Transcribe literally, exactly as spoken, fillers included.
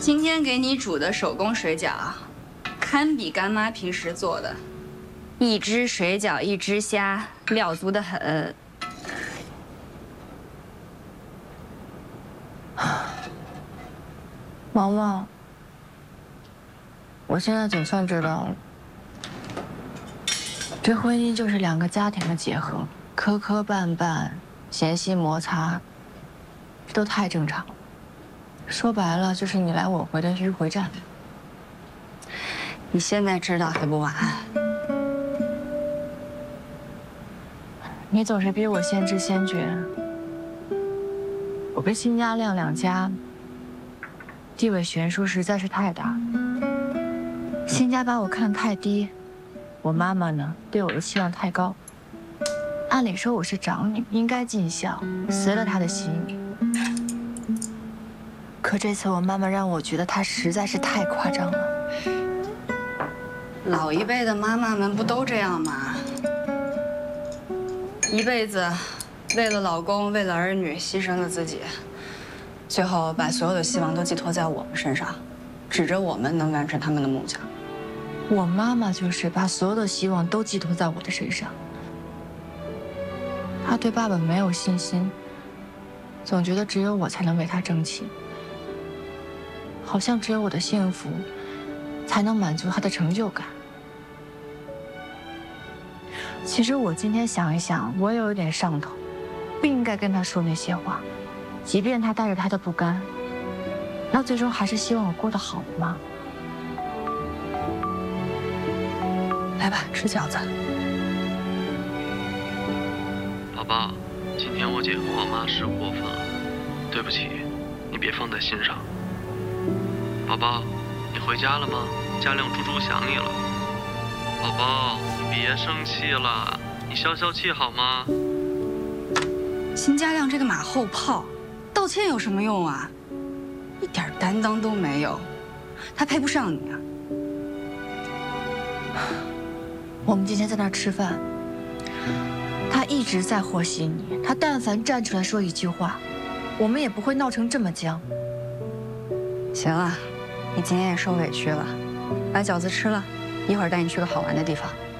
今天给你煮的手工水饺，堪比干妈平时做的。一只水饺，一只虾，料足得很。 毛毛，我现在总算知道了，这婚姻就是两个家庭的结合，磕磕绊绊、嫌隙摩擦，这都太正常了。说白了，就是你来我回的迂回战。 你现在知道还不晚。 你总是比我先知先觉。我跟辛家亮两家地位悬殊实在是太大。辛家把我看得太低，我妈妈呢对我的期望太高。按理说我是长女，应该尽孝，随了她的心意。可这次我妈妈让我觉得她实在是太夸张了。 老一辈的妈妈们不都这样吗？一辈子为了老公，为了儿女牺牲了自己，最后把所有的希望都寄托在我们身上，指着我们能完成他们的梦想。 我妈妈就是把所有的希望都寄托在我的身上。她对爸爸没有信心，总觉得只有我才能为他争气。好像只有我的幸福，才能满足他的成就感。其实我今天想一想，我也有点上头，不应该跟他说那些话。即便他带着他的不甘，那最终还是希望我过得好的吗？来吧，吃饺子。 宝宝，今天我姐和我妈是过分了，对不起，你别放在心上。宝宝，你回家了吗？家亮猪猪想你了。宝宝，你别生气了，你消消气好吗？ 辛家亮这个马后炮，道歉有什么用啊？一点担当都没有，他配不上你啊！ 我们今天在那儿吃饭，他一直在和稀泥，他但凡站出来说一句话，我们也不会闹成这么僵。 行了。你今天也受委屈了，把饺子吃了，一会儿带你去个好玩的地方。